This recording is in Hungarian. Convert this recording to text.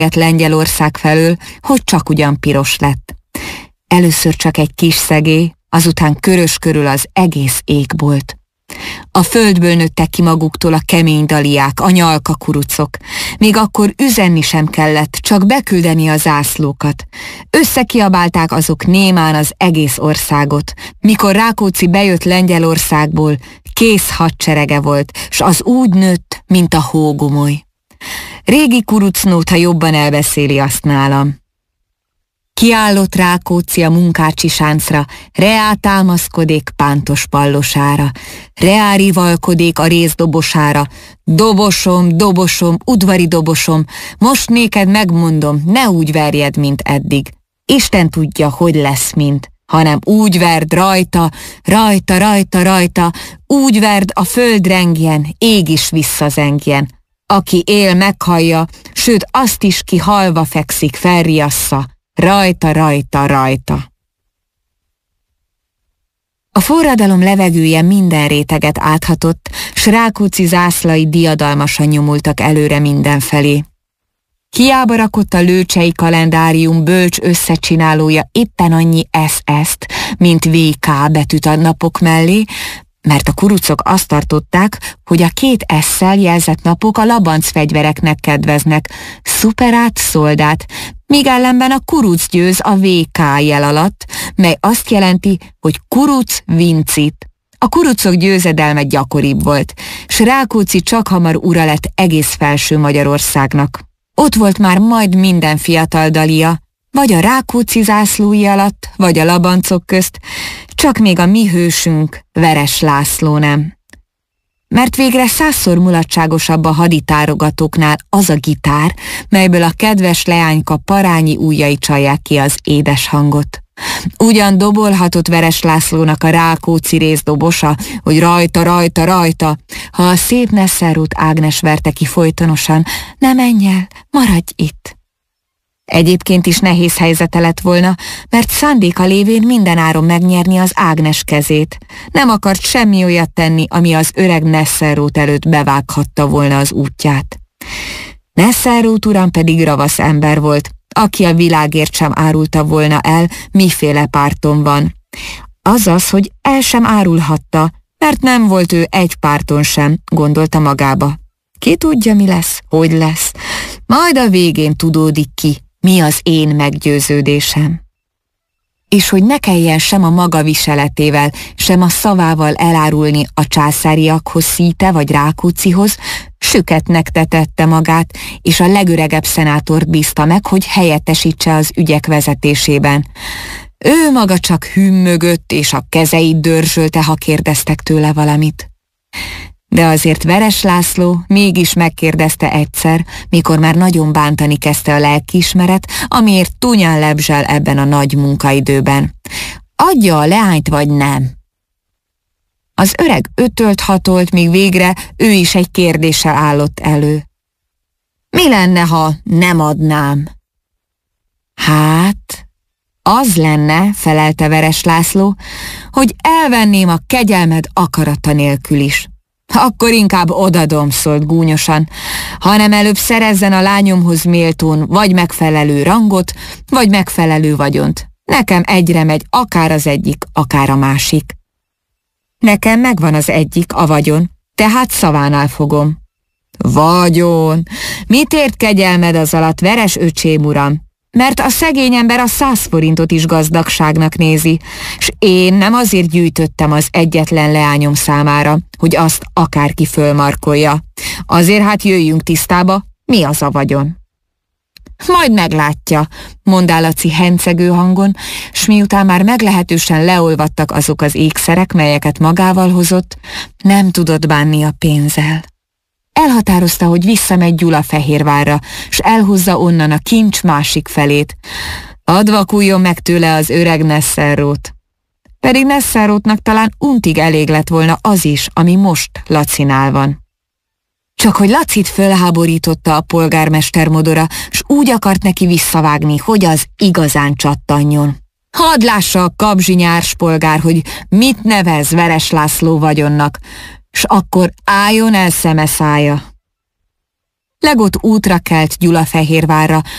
Lengyelország felől, hogy csak ugyan piros lett. Először csak egy kis szegély, azután körös körül az egész égbolt. A földből nőttek ki maguktól a kemény daliák, a nyalka kurucok. Még akkor üzenni sem kellett, csak beküldeni a zászlókat. Összekiabálták azok némán az egész országot. Mikor Rákóczi bejött Lengyelországból, kész hadserege volt, s az úgy nőtt, mint a hógomoly. Régi kurucnóta jobban elbeszéli azt nálam. Kiállott Rákóczi a munkácsi sáncra, reá támaszkodék pántos pallosára, reá rivalkodék a rézdobosára. Dobosom, dobosom, udvari dobosom, most néked megmondom, ne úgy verjed, mint eddig. Isten tudja, hogy lesz, mint, hanem úgy verd rajta, rajta, rajta, rajta, úgy verd a föld rengjen, ég is visszazengjen. Aki él, meghallja, sőt azt is, ki halva fekszik, felriassza. Rajta, rajta, rajta. A forradalom levegője minden réteget áthatott, s Rákóczi zászlai diadalmasan nyomultak előre mindenfelé. Hiába rakott a lőcsei kalendárium bölcs összecsinálója éppen annyi SS-t, mint VK betűt a napok mellé, mert a kurucok azt tartották, hogy a 2 S-szel jelzett napok a labancfegyvereknek kedveznek, szuperát, szoldát, míg ellenben a kuruc győz a VK jel alatt, mely azt jelenti, hogy kuruc vincit. A kurucok győzedelme gyakoribb volt, s Rákóczi csak hamar ura lett egész felső Magyarországnak. Ott volt már majd minden fiatal dalia, vagy a Rákóczi zászlói alatt, vagy a labancok közt, csak még a mi hősünk, Veres László nem. Mert végre 100-szor mulatságosabb a haditárogatóknál az a gitár, melyből a kedves leányka parányi ujjai csalják ki az édes hangot. Ugyan dobolhatott Veres Lászlónak a Rákóczi részdobosa, hogy rajta, rajta, rajta, ha a szép Nesselrooth Ágnes verte ki folytonosan, ne menj el, maradj itt. Egyébként is nehéz helyzete lett volna, mert szándéka lévén mindenáron megnyerni az Ágnes kezét. Nem akart semmi olyat tenni, ami az öreg Nesselrooth előtt bevághatta volna az útját. Nesselrooth uram pedig ravasz ember volt, aki a világért sem árulta volna el, miféle párton van. Azaz, hogy el sem árulhatta, mert nem volt ő egy párton sem, gondolta magába. Ki tudja, mi lesz, hogy lesz, majd a végén tudódik ki, mi az én meggyőződésem. És hogy ne kelljen sem a maga viseletével, sem a szavával elárulni a császáriakhoz szíte vagy Rákóczihoz, süketnek tetette magát, és a legöregebb szenátort bízta meg, hogy helyettesítse az ügyek vezetésében. Ő maga csak hümmögött, és a kezeit dörzsölte, ha kérdeztek tőle valamit. De azért Veres László mégis megkérdezte egyszer, mikor már nagyon bántani kezdte a lelkiismeret, amiért túnyán lebzsel ebben a nagy munkaidőben. Adja a leányt, vagy nem? Az öreg ötölt-hatolt, míg végre ő is egy kérdéssel állott elő. Mi lenne, ha nem adnám? Hát, az lenne, felelte Veres László, hogy elvenném a kegyelmed akarata nélkül is. Akkor inkább odadom, szólt gúnyosan, hanem előbb szerezzen a lányomhoz méltón vagy megfelelő rangot, vagy megfelelő vagyont. Nekem egyre megy akár az egyik, akár a másik. Nekem megvan az egyik, a vagyon, tehát szavánál fogom. Vagyon! Mit ért kegyelmed az alatt, Veres öcsém uram? Mert a szegény ember a 100 forintot is gazdagságnak nézi, s én nem azért gyűjtöttem az egyetlen leányom számára, hogy azt akárki fölmarkolja. Azért hát jöjjünk tisztába, mi az a vagyon. Majd meglátja, mondá Laci hencegő hangon, s miután már meglehetősen leolvadtak azok az ékszerek, melyeket magával hozott, nem tudott bánni a pénzzel. Elhatározta, hogy visszamegy Gyulafehérvárra, s elhozza onnan a kincs másik felét. Advakuljon meg tőle az öreg Nesselrooth. Pedig Nesselroothnak talán untig elég lett volna az is, ami most Lacinál van. Csak hogy Lacit fölháborította a polgármester modora, s úgy akart neki visszavágni, hogy az igazán csattanjon. Hadd lássa a kabzsinyárs polgár, hogy mit nevez Veres László vagyonnak, s akkor álljon el szeme szája. Legott útra kelt Gyulafehérvárra,